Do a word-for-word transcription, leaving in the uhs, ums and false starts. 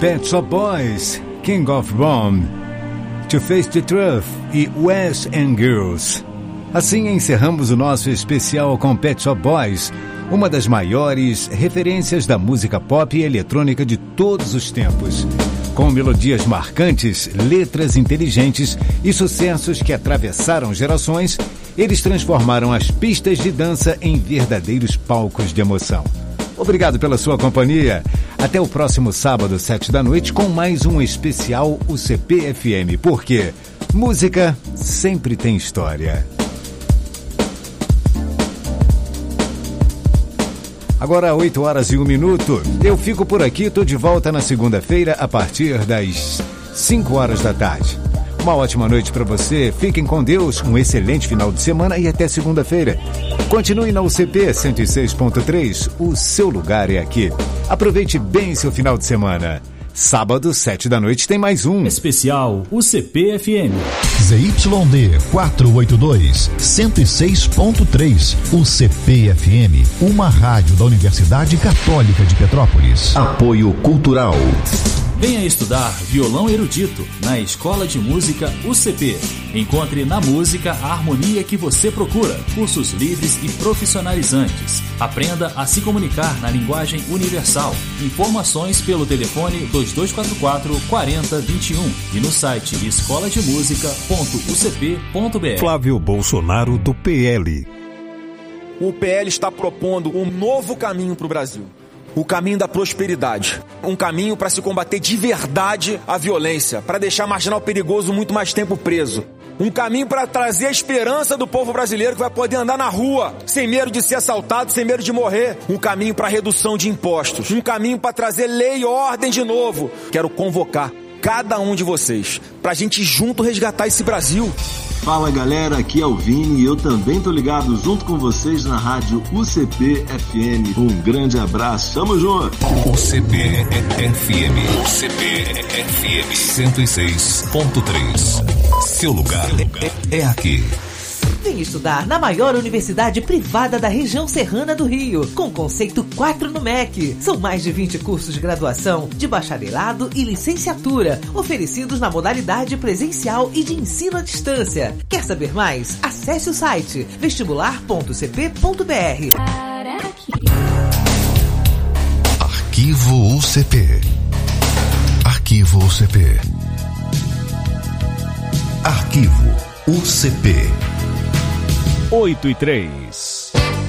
Pet Shop Boys, King of Rome, To Face the Truth e West and Girls. Assim encerramos o nosso especial com Pet Shop Boys, uma das maiores referências da música pop e eletrônica de todos os tempos. Com melodias marcantes, letras inteligentes e sucessos que atravessaram gerações, eles transformaram as pistas de dança em verdadeiros palcos de emoção. Obrigado pela sua companhia. Até o próximo sábado, sete da noite, com mais um especial U C P F M, porque música sempre tem história. Agora, oito horas e um minuto. Eu fico por aqui, tô de volta na segunda-feira a partir das cinco horas da tarde. Uma ótima noite para você, fiquem com Deus, um excelente final de semana e até segunda-feira. Continue na U C P cento e seis ponto três, o seu lugar é aqui. Aproveite bem seu final de semana. Sábado, sete da noite, tem mais um. Especial U C P F M. Z Y D quatrocentos e oitenta e dois, cento e seis ponto três. U C P F M, uma rádio da Universidade Católica de Petrópolis. Apoio Cultural. Venha estudar violão erudito na Escola de Música U C P. Encontre na música a harmonia que você procura. Cursos livres e profissionalizantes. Aprenda a se comunicar na linguagem universal. Informações pelo telefone dois dois quatro quatro, quatro zero dois um e no site escola de música ponto u c p ponto b r. Flávio Bolsonaro, do P L. O P L está propondo um novo caminho para o Brasil. O caminho da prosperidade. Um caminho para se combater de verdade a violência, para deixar marginal perigoso muito mais tempo preso. Um caminho para trazer a esperança do povo brasileiro que vai poder andar na rua, sem medo de ser assaltado, sem medo de morrer. Um caminho para redução de impostos. Um caminho para trazer lei e ordem de novo. Quero convocar cada um de vocês para a gente junto resgatar esse Brasil. Fala galera, aqui é o Vini e eu também tô ligado junto com vocês na rádio U C P F M. Um grande abraço, tamo junto! U C P F M, U C P F M cento e seis ponto três. Seu lugar é aqui. Vem estudar na maior universidade privada da região serrana do Rio, com conceito quatro no M E C. São mais de vinte cursos de graduação, de bacharelado e licenciatura, oferecidos na modalidade presencial e de ensino à distância. Quer saber mais? Acesse o site vestibular ponto u c p ponto b r. Arquivo U C P. Arquivo U C P. Arquivo U C P. oito e três.